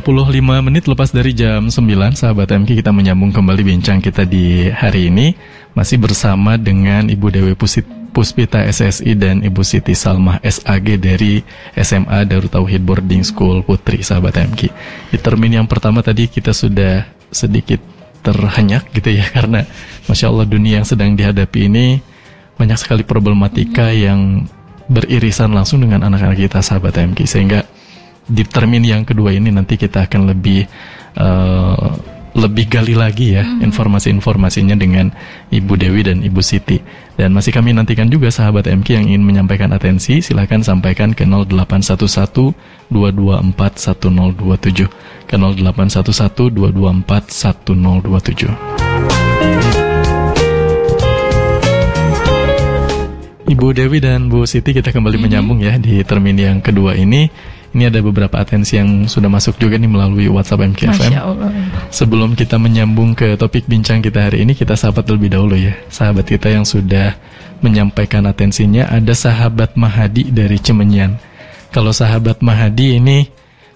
menit lepas dari jam 9, sahabat MK, kita menyambung kembali bincang kita di hari ini. Masih bersama dengan Ibu Dewi Puspita SSI dan Ibu Siti Salmah SAG dari SMA Darut Tauhid Boarding School Putri, sahabat MK. Di termin yang pertama tadi kita sudah sedikit terhenyak gitu ya, karena Masya Allah dunia yang sedang dihadapi ini banyak sekali problematika yang beririsan langsung dengan anak-anak kita, sahabat MK. Sehingga di termin yang kedua ini nanti kita akan lebih gali lagi ya informasi-informasinya dengan Ibu Dewi dan Ibu Siti. Dan masih kami nantikan juga sahabat MK yang ingin menyampaikan atensi, silakan sampaikan ke 0811 224 1027, ke 0811 224 1027. Ibu Dewi dan Bu Siti, kita kembali menyambung ya di termin yang kedua ini. Ini ada beberapa atensi yang sudah masuk juga nih melalui WhatsApp MKFM. Masya Allah. Sebelum kita menyambung ke topik bincang kita hari ini, kita sahabat terlebih dahulu ya. Sahabat kita yang sudah menyampaikan atensinya, ada sahabat Mahadi dari Cimenyan. Kalau sahabat Mahadi ini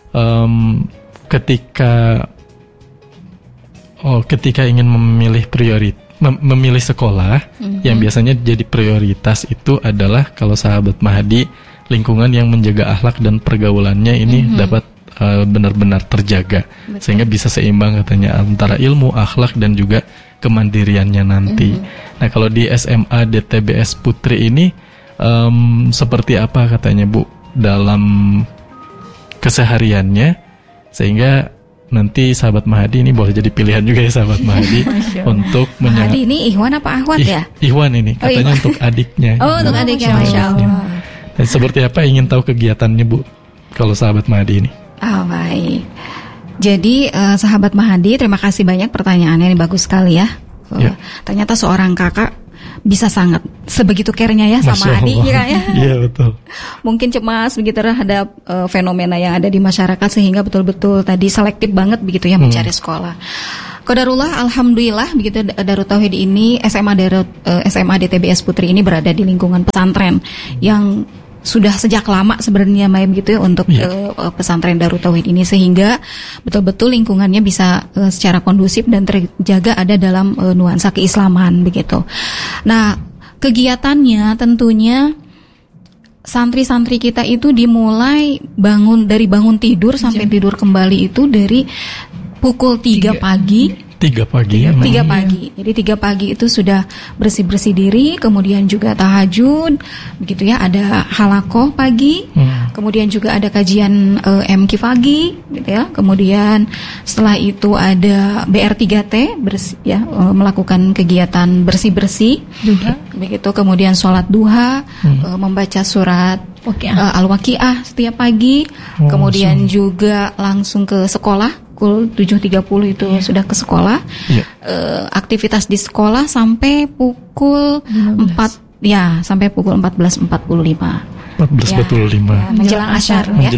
ketika ingin memilih sekolah, yang biasanya jadi prioritas itu adalah kalau sahabat Mahadi lingkungan yang menjaga akhlak dan pergaulannya ini dapat benar-benar terjaga. Betul. Sehingga bisa seimbang katanya antara ilmu, akhlak dan juga kemandiriannya nanti. Nah, kalau di SMA DTBS Putri ini seperti apa katanya Bu dalam kesehariannya, sehingga nanti sahabat Mahadi ini boleh jadi pilihan juga ya sahabat Mahadi untuk Mahadi ini Ikhwan apa Ahwat ya? Ikhwan ini katanya untuk adiknya. Oh, untuk adiknya, Masya Allah. Dan seperti apa, ingin tahu kegiatannya Bu kalau sahabat Mahadi ini? Oh, baik. Jadi sahabat Mahadi, terima kasih banyak pertanyaannya, ini bagus sekali ya. Ternyata seorang kakak bisa sangat sebegitu care-nya ya sama adiknya ya. Iya, betul. Mungkin cemas begitu terhadap fenomena yang ada di masyarakat, sehingga betul-betul tadi selektif banget begitu ya mencari sekolah. Qadarullah, alhamdulillah begitu Darut Tauhid ini, SMA DTBS Putri ini berada di lingkungan pesantren yang sudah sejak lama sebenarnya begitu ya untuk pesantren Darut Tauhid ini, sehingga betul-betul lingkungannya bisa secara kondusif dan terjaga ada dalam nuansa keislaman begitu. Nah, kegiatannya tentunya santri-santri kita itu dimulai dari bangun tidur sampai tidur kembali itu dari pukul 3 pagi. 3 pagi. 3 pagi. Jadi 3 pagi itu sudah bersih-bersih diri, kemudian juga tahajud, begitu ya, ada halakoh pagi, kemudian juga ada kajian MK pagi, gitu ya. Kemudian setelah itu ada BR3T melakukan kegiatan bersih-bersih. Begitu, kemudian sholat duha, membaca surat Al-Waqiah setiap pagi, kemudian juga langsung ke sekolah. Pukul 7.30 itu sudah ke sekolah. Aktivitas di sekolah sampai pukul 4 ya, sampai pukul 14.45. 14.45 menjelang asar ya.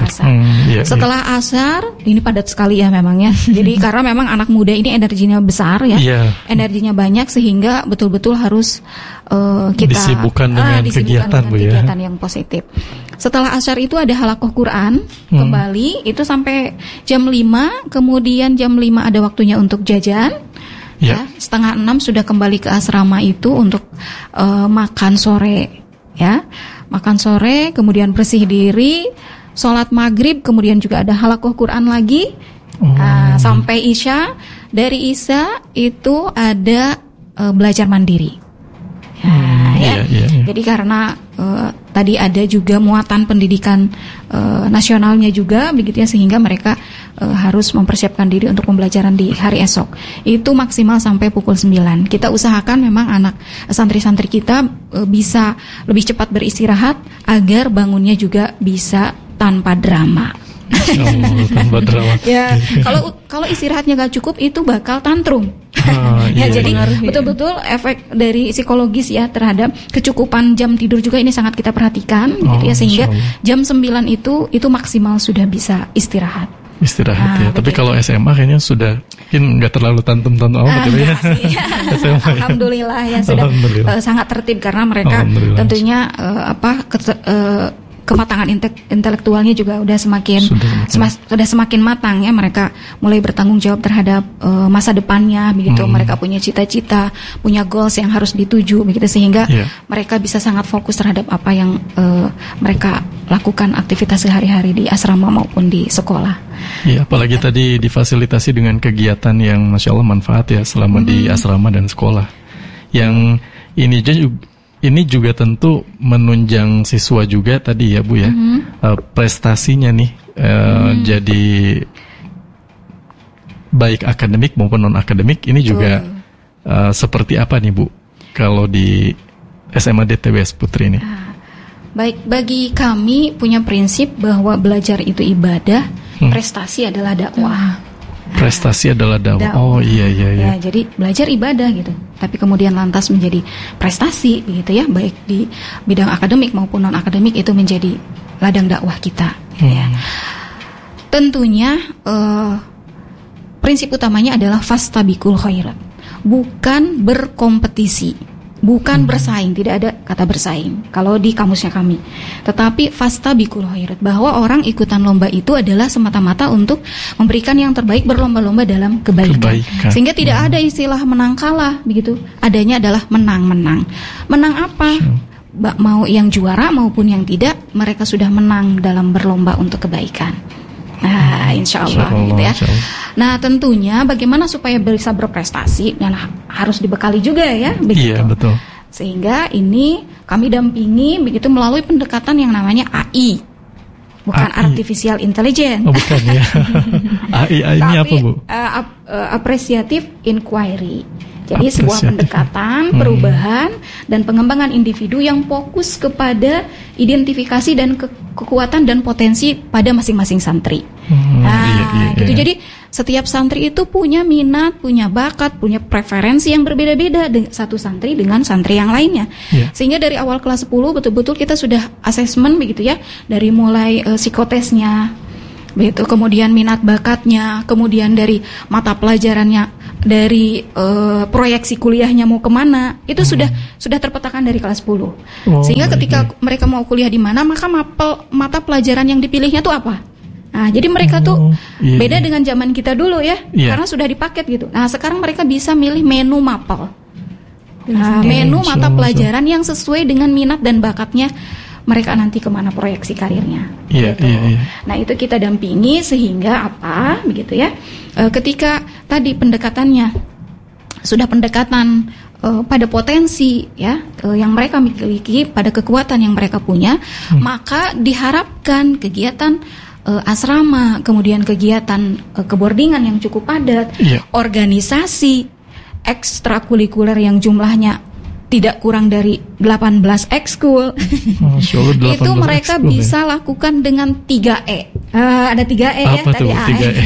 Setelah asar ini padat sekali ya memangnya. Jadi karena memang anak muda ini energinya besar ya. Energinya banyak, sehingga betul-betul harus kita disibukkan dengan kegiatan yang positif. Setelah asar itu ada halakoh Quran kembali, itu sampai jam 5, kemudian jam 5 ada waktunya untuk jajan. Ya, 5:30 sudah kembali ke asrama itu untuk makan sore ya. Makan sore, kemudian bersih diri, sholat maghrib, kemudian juga ada halakoh Quran lagi sampai Isya. Dari Isya itu ada belajar mandiri. Jadi karena tadi ada juga muatan pendidikan nasionalnya juga begitu ya, sehingga mereka harus mempersiapkan diri untuk pembelajaran di hari esok. Itu maksimal sampai pukul 9. Kita usahakan memang anak santri-santri kita bisa lebih cepat beristirahat agar bangunnya juga bisa tanpa drama. Tanpa drama. Ya, kalau istirahatnya gak cukup itu bakal tantrum. Jadi betul-betul efek dari psikologis ya terhadap kecukupan jam tidur juga ini sangat kita perhatikan gitu ya, sehingga jam 9 itu maksimal sudah bisa istirahat. Tapi kalau SMA kayaknya sudah mungkin nggak terlalu tantum-tantum gitu ya. Alhamdulillah ya sudah sangat tertib, karena mereka tentunya kematangan intelektualnya juga udah sudah semakin matang ya. Mereka mulai bertanggung jawab terhadap masa depannya begitu. Mereka punya cita-cita, punya goals yang harus dituju begitu, sehingga mereka bisa sangat fokus terhadap apa yang mereka lakukan aktivitas sehari-hari di asrama maupun di sekolah. Iya, apalagi tadi difasilitasi dengan kegiatan yang Masya Allah manfaat ya selama di asrama dan sekolah. Yang ini juga tentu menunjang siswa juga tadi ya Bu ya, prestasinya nih jadi baik akademik maupun non akademik ini juga seperti apa nih Bu kalau di SMA DTWS Putri ini? Baik, bagi kami punya prinsip bahwa belajar itu ibadah, prestasi adalah dakwah. Prestasi adalah dakwah. Oh iya. Ya, jadi belajar ibadah gitu. Tapi kemudian lantas menjadi prestasi gitu ya, baik di bidang akademik maupun non akademik, itu menjadi ladang dakwah kita. Ya. Tentunya prinsip utamanya adalah fastabiqul khairat. Bukan berkompetisi. Bukan bersaing, tidak ada kata bersaing kalau di kamusnya kami. Tetapi fastabiqul khairat, bahwa orang ikutan lomba itu adalah semata-mata untuk memberikan yang terbaik, berlomba-lomba dalam kebaikan. Sehingga tidak ada istilah menang kalah begitu. Adanya adalah menang-menang. Menang apa? Mau yang juara maupun yang tidak, mereka sudah menang dalam berlomba untuk kebaikan. Nah, insya Allah gitu ya. Nah, tentunya bagaimana supaya bisa berprestasi, dan harus dibekali juga ya, begitu. Iya, betul. Sehingga ini kami dampingi begitu melalui pendekatan yang namanya AI, bukan artificial intelligence. Oh, bukan ya. AI ini apa Bu? Appreciative inquiry. Jadi sebuah pendekatan, perubahan dan pengembangan individu yang fokus kepada identifikasi dan kekuatan dan potensi pada masing-masing santri. Gitu. Jadi setiap santri itu punya minat, punya bakat, punya preferensi yang berbeda-beda satu santri dengan santri yang lainnya. Sehingga dari awal kelas 10 betul-betul kita sudah asesmen begitu ya, dari mulai psikotesnya, begitu, kemudian minat bakatnya, kemudian dari mata pelajarannya, dari proyeksi kuliahnya mau kemana, itu sudah terpetakan dari kelas 10. Sehingga ketika mereka mau kuliah di mana, maka mata pelajaran yang dipilihnya tuh apa. Nah, jadi mereka tuh beda dengan zaman kita dulu ya, karena sudah dipaket gitu. Nah, sekarang mereka bisa milih menu mapel. Menu mata pelajaran yang sesuai dengan minat dan bakatnya mereka nanti kemana proyeksi karirnya. Gitu. Nah, itu kita dampingi sehingga apa, begitu ya. Ketika tadi pendekatannya sudah pendekatan pada potensi ya, yang mereka miliki, pada kekuatan yang mereka punya, maka diharapkan kegiatan asrama, kemudian kegiatan keboardingan yang cukup padat, organisasi ekstrakurikuler yang jumlahnya tidak kurang dari 18 ekskul. Itu mereka bisa lakukan dengan 3E. Ada 3E ya tadi. 3E.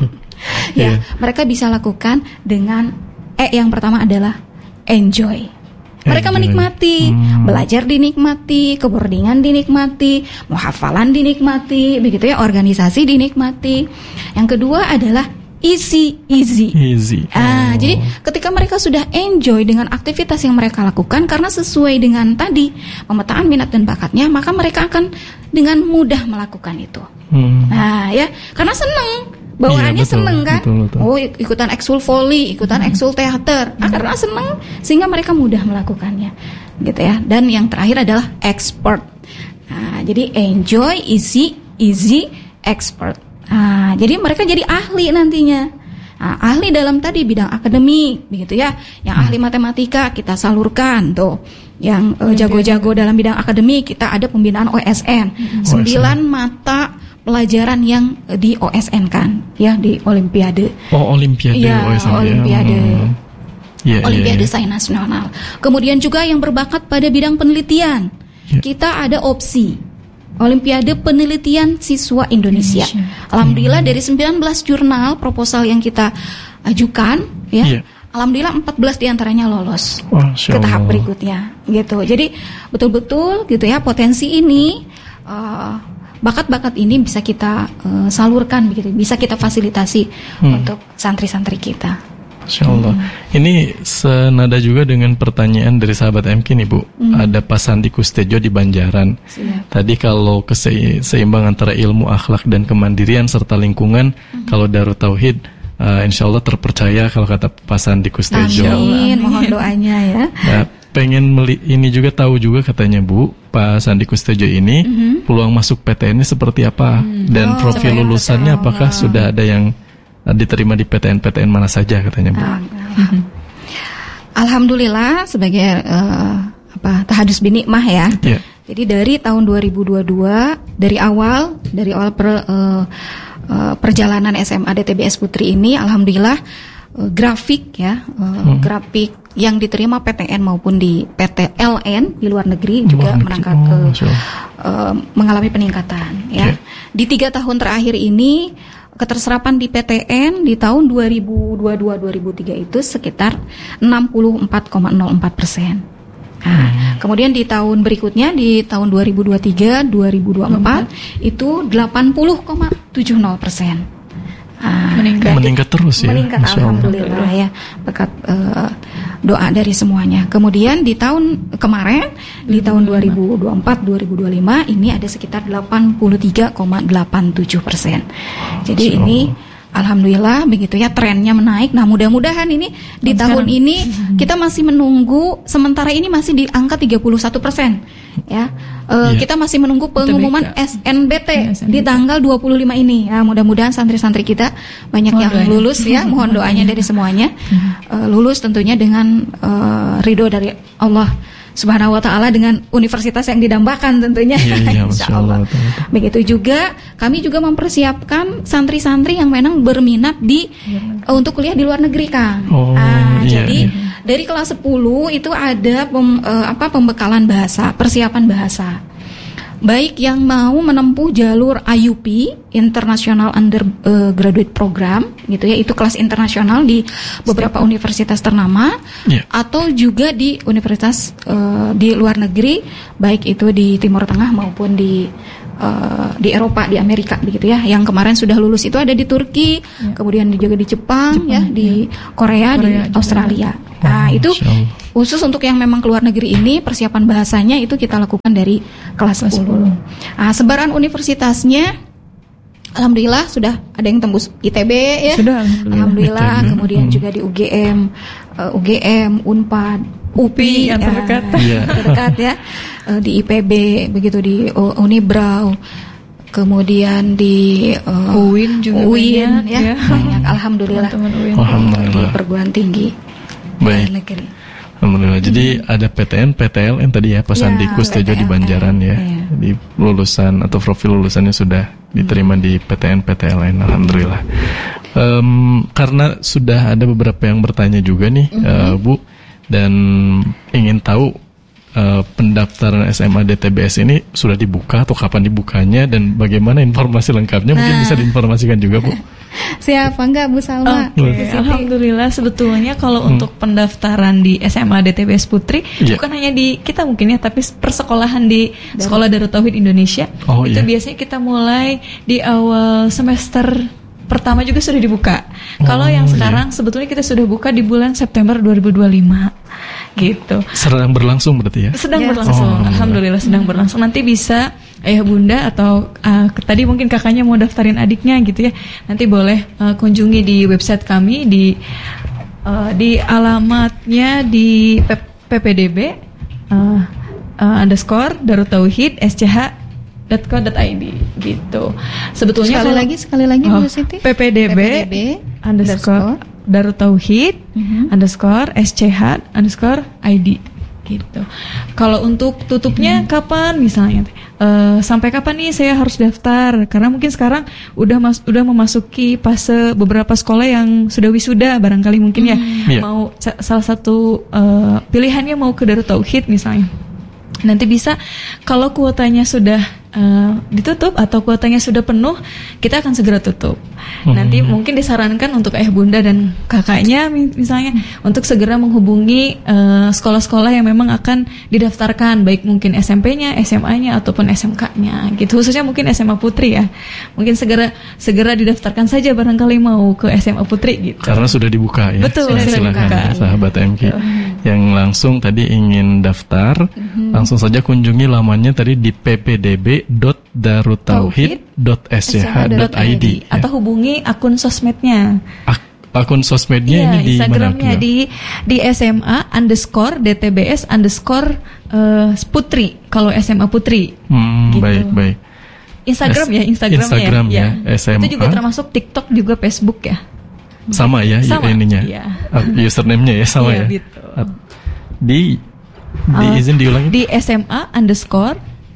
Ya, mereka bisa lakukan dengan yang pertama adalah enjoy. Mereka menikmati, belajar dinikmati, keboardingan dinikmati, muhafalan dinikmati, begitu ya, organisasi dinikmati. Yang kedua adalah easy. Jadi ketika mereka sudah enjoy dengan aktivitas yang mereka lakukan karena sesuai dengan tadi pemetaan minat dan bakatnya, maka mereka akan dengan mudah melakukan itu. Nah ya, karena senang. Bawaannya seneng kan, betul. Ikutan ekskul volley, ikutan ekskul teater, karena seneng sehingga mereka mudah melakukannya, gitu ya. Dan yang terakhir adalah expert. Nah, jadi enjoy, easy, expert. Nah, jadi mereka jadi ahli nantinya. Nah, ahli dalam tadi bidang akademik, begitu ya. Yang ahli matematika kita salurkan tuh. Yang jago-jago dalam bidang akademik kita ada pembinaan OSN, 9 mata pelajaran yang di OSN kan, ya, di Olimpiade. Olimpiade. Ya, Olimpiade. Olimpiade Sains Nasional. Kemudian juga yang berbakat pada bidang penelitian. Kita ada opsi Olimpiade Penelitian Siswa Indonesia. Alhamdulillah dari 19 jurnal proposal yang kita ajukan, ya. Alhamdulillah 14 diantaranya lolos ke tahap berikutnya, gitu. Jadi betul-betul gitu ya, potensi ini, bakat-bakat ini bisa kita salurkan begitu, bisa kita fasilitasi untuk santri-santri kita. Masya Allah. Ini senada juga dengan pertanyaan dari sahabat MK nih Bu. Ada Pak Sandi Kustejo di Banjaran. Tadi kalau seimbang antara ilmu, akhlak dan kemandirian serta lingkungan, kalau Darut Tauhid insya Allah terpercaya kalau kata Pak Sandi Kustejo. Amin, mohon doanya ya. Nah, pengen ini juga tahu juga katanya Bu, Pak Sandi Kustejo ini peluang masuk PTN-nya seperti apa dan profil lulusannya apakah sudah ada yang diterima di PTN mana saja katanya Bu. Alhamdulillah sebagai tahadus binikmah ya. Yeah. Jadi dari tahun 2022 dari awal perjalanan SMA DTBS Putri ini alhamdulillah grafik grafik yang diterima PTN maupun di PTLN di luar negeri juga mengalami peningkatan ya. Di 3 tahun terakhir ini keterserapan di PTN di tahun 2022-2023 itu sekitar 64,04%. Kemudian di tahun berikutnya di tahun 2023-2024 itu 80,70%. Meningkat terus ya. Meningkat alhamdulillah ya berkat doa dari semuanya. Kemudian di tahun kemarin di tahun 2024-2025 ini ada sekitar 83,87%. Jadi ini alhamdulillah begitu ya trennya menaik. Nah mudah-mudahan ini di tahun ini kita masih menunggu sementara ini masih di angka 31% ya. Kita masih menunggu pengumuman SNBT di tanggal 25 ini. Ya, mudah-mudahan santri-santri kita banyak yang lulus ya. Mohon doanya dari semuanya. Lulus tentunya dengan ridho dari Allah Subhanahu wa taala dengan universitas yang didambakan tentunya. Insyaallah. Begitu juga kami juga mempersiapkan santri-santri yang memang berminat untuk kuliah di luar negeri, Kang. Jadi dari kelas 10 itu ada pembekalan bahasa, persiapan bahasa. Baik yang mau menempuh jalur IUP International Undergraduate Program gitu ya, itu kelas internasional di beberapa universitas ternama, atau juga di universitas di luar negeri, baik itu di Timur Tengah maupun di Eropa, di Amerika begitu ya. Yang kemarin sudah lulus itu ada di Turki, kemudian juga di Jepang ya, di Korea, di Australia. Nah, itu khusus untuk yang memang keluar negeri ini persiapan bahasanya itu kita lakukan dari kelas 10. Nah, sebaran universitasnya alhamdulillah sudah ada yang tembus ITB ya. Sudah alhamdulillah. Kemudian juga di UGM, Unpad, UPI yang terdekat ya. Di IPB begitu, di Unibrau. Kemudian di UIN juga ya. Banyak alhamdulillah. Di perguruan tinggi. Baik. Alhamdulillah. Jadi ada PTN, PTLN tadi ya, Pak Sandi Kustejo di Banjaran ya. Di lulusan atau profil lulusannya sudah diterima di PTN, PTLN. Alhamdulillah. Karena sudah ada beberapa yang bertanya juga nih, Bu, dan ingin tahu pendaftaran SMA DTBS ini sudah dibuka atau kapan dibukanya dan bagaimana informasi lengkapnya, mungkin bisa diinformasikan juga, Bu. Siapa enggak Bu Salma? Alhamdulillah sebetulnya kalau untuk pendaftaran di SMA DTBS Putri bukan hanya di kita mungkin ya, tapi persekolahan di Sekolah Darut Tauhid Indonesia itu biasanya kita mulai di awal semester pertama juga sudah dibuka. Kalau yang sekarang sebetulnya kita sudah buka di bulan September 2025 gitu. Sedang berlangsung berarti ya? Sedang berlangsung, alhamdulillah sedang berlangsung. Nanti bisa ayah bunda atau tadi mungkin kakaknya mau daftarin adiknya gitu ya, nanti boleh kunjungi di website kami di alamatnya di ppdb _Darut Tauhid sch.co.id gitu. Sebetulnya sekali lagi Bu Siti. ppdb _Darut Tauhid _sch_id gitu. Kalau untuk tutupnya kapan misalnya? Sampai kapan nih saya harus daftar? Karena mungkin sekarang udah memasuki fase beberapa sekolah yang sudah wisuda barangkali mungkin mau salah satu pilihannya mau ke Darut Tauhid misalnya. Nanti bisa kalau kuotanya sudah ditutup atau kuotanya sudah penuh, kita akan segera tutup. Nanti mungkin disarankan untuk ayah bunda dan kakaknya misalnya untuk segera menghubungi sekolah-sekolah yang memang akan didaftarkan, baik mungkin SMP-nya, SMA-nya ataupun SMK-nya gitu. Khususnya mungkin SMA Putri ya. Mungkin segera didaftarkan saja barangkali mau ke SMA Putri gitu. Karena sudah dibuka ya. Betul, silakan ya, sahabat MK yang langsung tadi ingin daftar, langsung saja kunjungi lamannya tadi di ppdb.darutauhid.sch.id atau hubungi akun sosmednya. Akun sosmednya ini di Instagramnya mana? di SMA_DTBS_ Putri kalau SMA Putri. Gitu. Baik. Instagram ya. SMA. Itu juga termasuk TikTok juga Facebook ya. Sama ya ininya. Iya. Username-nya ya sama ya. Gitu. Izin diulangi. Di SMA_DTBS_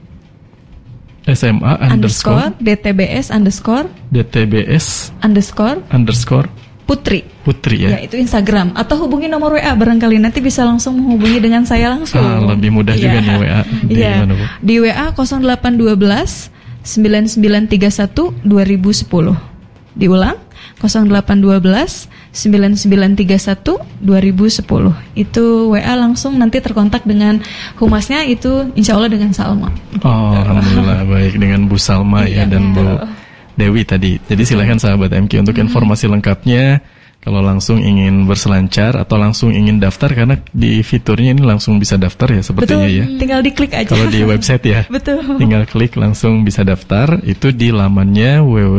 Putri ya. Ya, itu Instagram atau hubungi nomor WA barangkali nanti bisa langsung menghubungi dengan saya langsung. Lebih mudah juga nih WA. Di WA 0812 9931 2010. Diulang 0812 9931 2010. Itu WA langsung nanti terkontak dengan humasnya, itu insya Allah dengan Salma. Alhamdulillah baik, dengan Bu Salma ya dan Bu Dewi tadi. Jadi silakan sahabat MK untuk informasi lengkapnya. Kalau langsung ingin berselancar atau langsung ingin daftar, karena di fiturnya ini langsung bisa daftar ya sepertinya. Betul, ya. Tinggal diklik aja. Kalau di website ya. Betul. Tinggal klik langsung bisa daftar. Itu di lamannya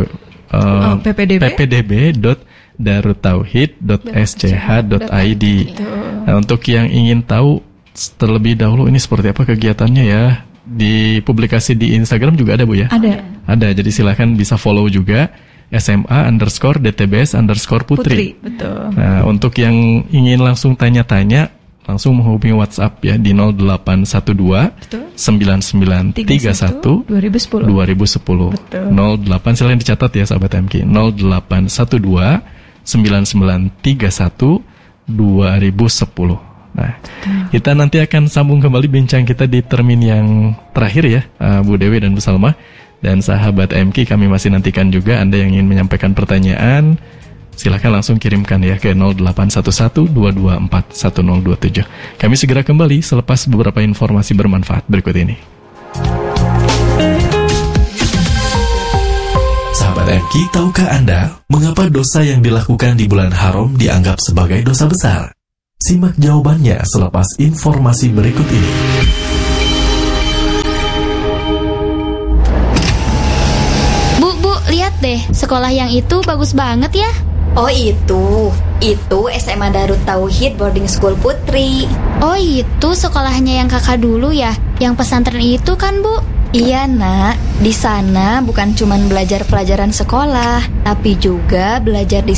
ppdb.darutauhid.sch.id. Nah, untuk yang ingin tahu terlebih dahulu ini seperti apa kegiatannya ya, di publikasi di Instagram juga ada Bu ya? Ada, jadi silahkan bisa follow juga SMA_DTBS_Putri. Betul. Nah, untuk yang ingin langsung tanya-tanya, langsung menghubungi WhatsApp ya di 0812 9931 2010. 08, silahkan dicatat ya sahabat MK. 0812 9931 2010. Nah, kita nanti akan sambung kembali bincang kita di termin yang terakhir ya, Bu Dewi dan Bu Salma. Dan sahabat MK, kami masih nantikan juga Anda yang ingin menyampaikan pertanyaan. Silakan langsung kirimkan ya ke 0811-224-1027. Kami segera kembali selepas beberapa informasi bermanfaat berikut ini. Sahabat MK, tahukah Anda mengapa dosa yang dilakukan di bulan haram dianggap sebagai dosa besar? Simak jawabannya selepas informasi berikut ini. Bu, lihat deh, sekolah yang itu bagus banget ya. Oh itu SMA Darut Tauhid Boarding School Putri. Oh itu sekolahnya yang kakak dulu ya, yang pesantren itu kan Bu? Iya nak, di sana bukan cuma belajar pelajaran sekolah, tapi juga belajar di